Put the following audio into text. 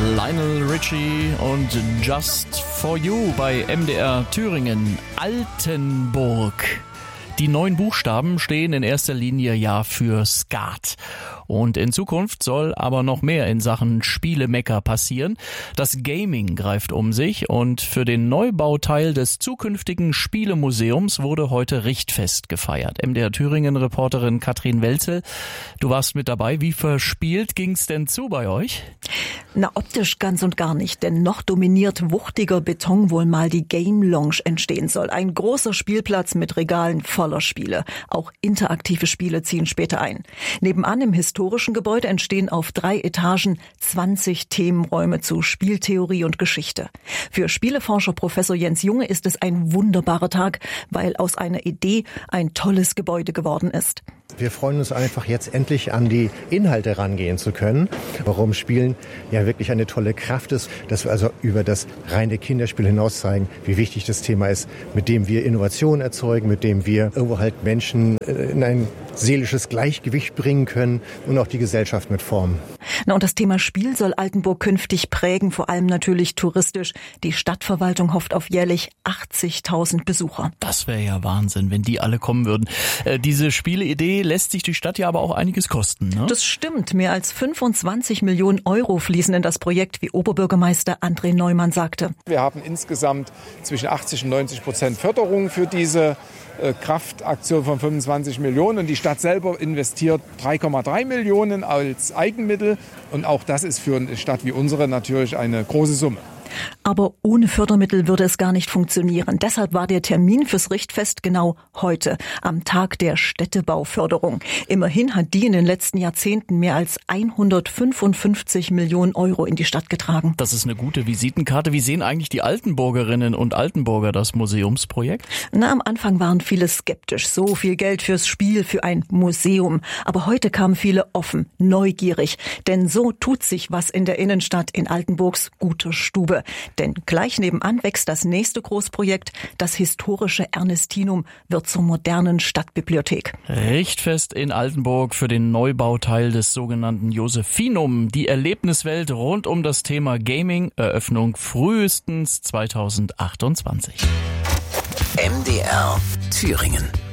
Lionel Richie und Just for You bei MDR Thüringen. Altenburg. Die 9 Buchstaben stehen in erster Linie ja für Skat. Und in Zukunft soll aber noch mehr in Sachen Spielemecker passieren. Das Gaming greift um sich und für den Neubauteil des zukünftigen Spielemuseums wurde heute Richtfest gefeiert. MDR Thüringen-Reporterin Katrin Welzel, du warst mit dabei. Wie verspielt ging's denn zu bei euch? Na, optisch ganz und gar nicht, denn noch dominiert wuchtiger Beton wohl mal die Game Lounge entstehen soll. Ein großer Spielplatz mit Regalen voller Spiele. Auch interaktive Spiele ziehen später ein. Nebenan im historischen Gebäude entstehen auf 3 Etagen 20 Themenräume zu Spieltheorie und Geschichte. Für Spieleforscher Professor Jens Junge ist es ein wunderbarer Tag, weil aus einer Idee ein tolles Gebäude geworden ist. Wir freuen uns einfach, jetzt endlich an die Inhalte rangehen zu können, warum Spielen ja wirklich eine tolle Kraft ist, dass wir also über das reine Kinderspiel hinaus zeigen, wie wichtig das Thema ist, mit dem wir Innovationen erzeugen, mit dem wir irgendwo halt Menschen in ein seelisches Gleichgewicht bringen können und auch die Gesellschaft mit formen. Na, und das Thema Spiel soll Altenburg künftig prägen, vor allem natürlich touristisch. Die Stadtverwaltung hofft auf jährlich 80.000 Besucher. Das wäre ja Wahnsinn, wenn die alle kommen würden. Diese Spieleidee lässt sich die Stadt ja aber auch einiges kosten, ne? Das stimmt. Mehr als 25 Millionen Euro fließen in das Projekt, wie Oberbürgermeister André Neumann sagte. Wir haben insgesamt zwischen 80 und 90% Förderung für diese Kraftaktion von 25 Millionen. Und die Stadt selber investiert 3,3 Millionen als Eigenmittel. Und auch das ist für eine Stadt wie unsere natürlich eine große Summe. Aber ohne Fördermittel würde es gar nicht funktionieren. Deshalb war der Termin fürs Richtfest genau heute, am Tag der Städtebauförderung. Immerhin hat die in den letzten Jahrzehnten mehr als 155 Millionen Euro in die Stadt getragen. Das ist eine gute Visitenkarte. Wie sehen eigentlich die Altenburgerinnen und Altenburger das Museumsprojekt? Na, am Anfang waren viele skeptisch. So viel Geld fürs Spiel, für ein Museum. Aber heute kamen viele offen, neugierig. Denn so tut sich was in der Innenstadt in Altenburgs guter Stube. Denn gleich nebenan wächst das nächste Großprojekt. Das historische Ernestinum wird zur modernen Stadtbibliothek. Richtfest in Altenburg für den Neubauteil des sogenannten Josephinum. Die Erlebniswelt rund um das Thema Gaming. Eröffnung frühestens 2028. MDR Thüringen.